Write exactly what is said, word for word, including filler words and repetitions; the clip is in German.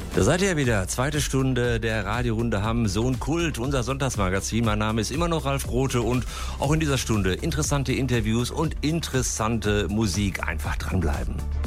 Da seid ihr wieder. Zweite Stunde der Radiorunde Hamm, so ein Kult, unser Sonntagsmagazin. Mein Name ist immer noch Ralf Grote und auch in dieser Stunde interessante Interviews und interessante Musik. Einfach dranbleiben.